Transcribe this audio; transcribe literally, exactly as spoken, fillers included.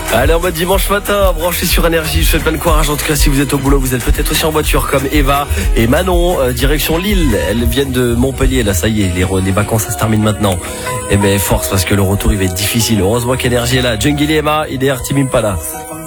Allez, en mode dimanche matin, branchez sur Énergie. Je vous souhaite plein de courage. En tout cas, si vous êtes au boulot, vous êtes peut-être aussi en voiture comme Eva et Manon, euh, direction Lille. Elles viennent de Montpellier. Là, ça y est, les, les vacances, ça se termine maintenant. Et ben, force, parce que le retour, il va être difficile. Heureusement qu'Énergie est là. Jungle et Emma, I D R Team Impala.